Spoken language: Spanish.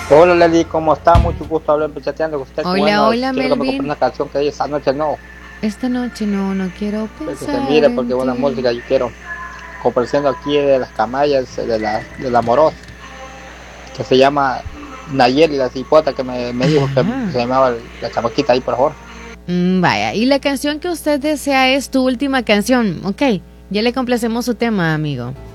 Hola Leli, ¿cómo está? Mucho gusto hablar chateando con usted. Hola, Bueno, hola quiero que me compre Melvin. una canción que hay esta noche, no, Esta noche no quiero que se pensar mire porque en buena ti. música yo quiero. Complaciendo aquí de las camayas de la Moros, que se llama Nayeli, la cipota que me dijo que se Ajá. llamaba la chamaquita ahí, por favor. Vaya, y la canción que usted desea es tu última canción. Ok, ya le complacemos su tema, amigo.